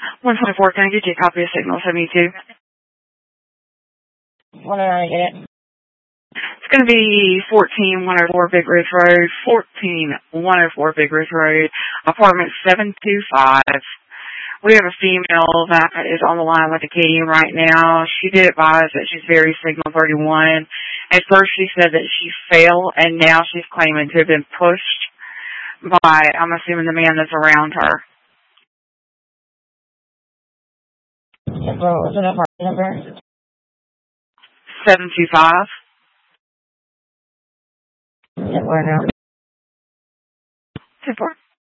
124, can I get you a copy of Signal 72? When did I get it? It's going to be 14104 Big Ridge Road, 14104 Big Ridge Road, apartment 725. We have a female that is on the line with Acadian right now. She did advise that she's very Signal 31. At first she said that she fell, and now she's claiming to have been pushed by, I'm assuming, the man that's around her. What was the apartment number? 725. Where now? 10-4.